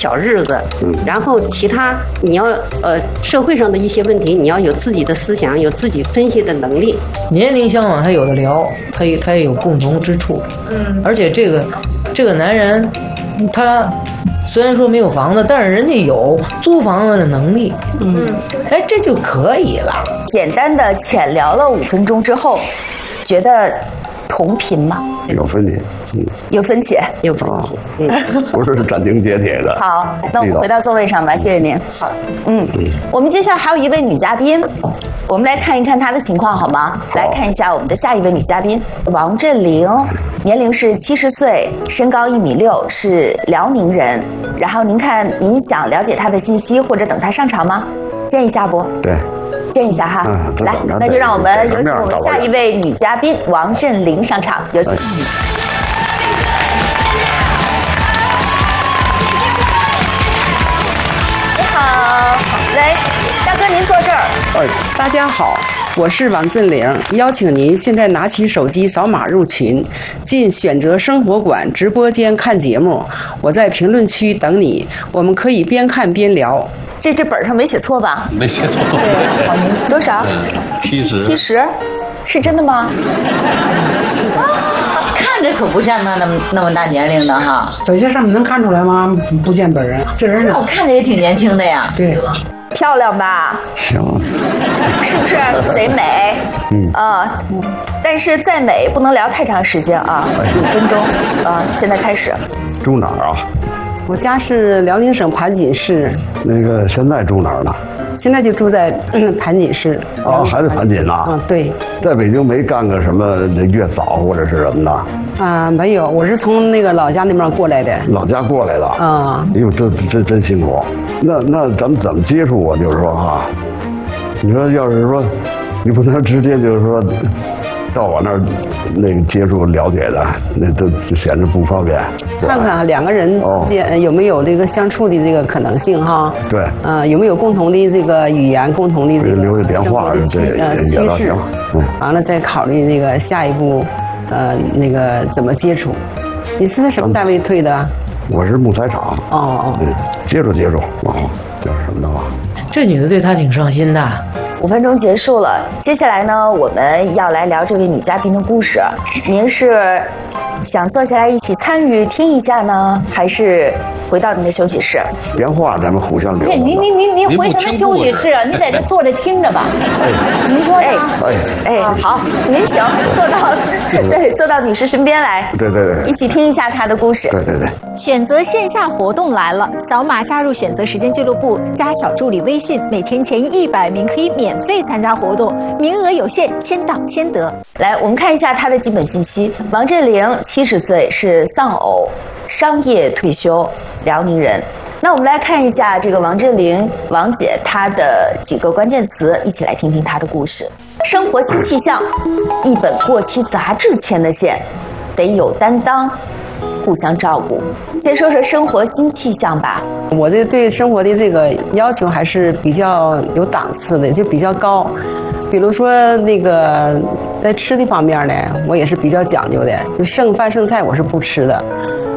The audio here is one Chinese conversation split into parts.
小日子，然后其他你要社会上的一些问题，你要有自己的思想，有自己分析的能力。 年龄相仿，他有的聊，他也有共同之处。而且这个男人，他虽然说没有房子，但是人家有租房子的能力。哎，这就可以了。 简单的浅聊了5分钟之后，觉得同频吗？ 有分歧， 有分歧， 有分歧， 不是斩钉截铁的。 好，那我们回到座位上吧，谢谢您。好，我们接下来还有一位女嘉宾，我们来看一看她的情况好吗？来看一下我们的下一位女嘉宾王振玲，年龄是70岁，身高1.6米，是辽宁人。然后您看，您想了解她的信息或者等她上场吗？建议下不？ 对。 见一下哈，来，那就让我们有请我们下一位女嘉宾王振玲上场，有请。你好，来，大哥您坐这儿。 大家好，我是王振玲，邀请您现在拿起手机扫码入群，进选择生活馆直播间看节目，我在评论区等你，我们可以边看边聊。 这本上没写错吧？ 没写错。 多少？70，是真的吗？ 看着可不像那么大年龄的哈。 在这上面能看出来吗？不见本人，这人我看着也挺年轻的呀。 对， 漂亮吧？ 行， 是不是贼美？但是再美不能聊太长时间啊，5分钟啊，现在开始。 住哪儿啊？ 我家是辽宁省盘锦市。 那个现在住哪儿呢？ 现在就住在盘锦市。 还在盘锦呢？ 对。 在北京没干个什么月嫂或者是什么的？ 没有，我是从那个老家那边过来的。 老家过来的。哎呦，这真辛苦。那咱们怎么接触啊？就是说哈，你说要是说，你不能直接就是说。到我那儿那个接触了解的，那都显得不方便。 看看两个人之间有没有这个相处的这个可能性哈？ 对， 有没有共同的这个语言，共同的这个留下电话趋势，完了再考虑那个下一步，那个怎么接触？你是在什么单位退的？ 我是木材厂。接触，就是什么的话。 这女的对他挺上心的。 5分钟结束了，接下来呢，我们要来聊这位女嘉宾的故事。您是想坐下来一起参与听一下呢，还是回到您的休息室？ 电话咱们互相聊。 您回什么休息室啊？你在这坐着听着吧。您说呢？ 好，您请坐到女士身边来。 对， 一起听一下她的故事。 对。 选择线下活动来了，扫码加入选择时间俱乐部，加小助理微信，每天前100名可以免费参加活动，名额有限，先到先得。 来，我们看一下她的基本信息。王振玲70岁，是丧偶，商业退休，辽宁人。那我们来看一下这个王振玲王姐她的几个关键词，一起来听听她的故事。生活新气象，一本过期杂志牵的线，得有担当，互相照顾。先说说生活新气象吧。 我对生活的这个要求还是比较有档次的，就比较高。比如说那个在吃的方面呢，我也是比较讲究的，就剩饭剩菜我是不吃的。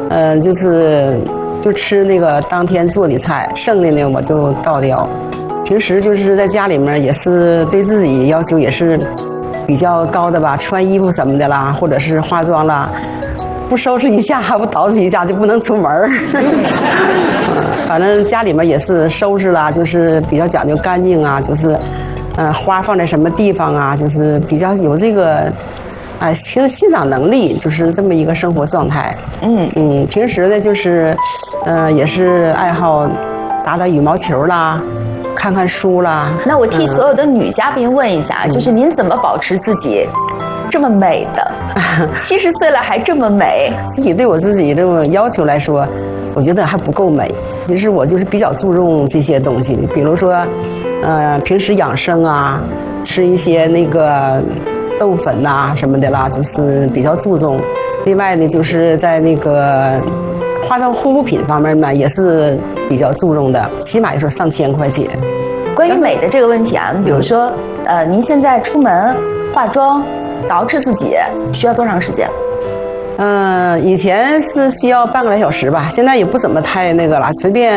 就吃那个当天做的菜，剩的呢我就倒掉。平时就是在家里面也是对自己要求也是比较高的吧，穿衣服什么的啦，或者是化妆啦，不收拾一下不捯饬一下就不能出门反正家里面也是收拾啦，就是比较讲究干净啊，就是花放在什么地方啊，就是比较有这个欣赏能力，就是这么一个生活状态。平时呢就是也是爱好打打羽毛球啦，看看书啦。 那我替所有的女嘉宾问一下，就是您怎么保持自己这么美的？70岁了还这么美？ 自己对我自己这种要求来说，我觉得还不够美。其实我就是比较注重这些东西，比如说平时养生啊，吃一些那个豆粉呐什么的啦，就是比较注重。另外呢，就是在那个化妆护肤品方面呢，也是比较注重的，起码也是上千块钱。 关于美的这个问题啊，比如说您现在出门化妆捯饬自己需要多长时间？ 以前是需要半个来小时吧，现在也不怎么太那个了，随便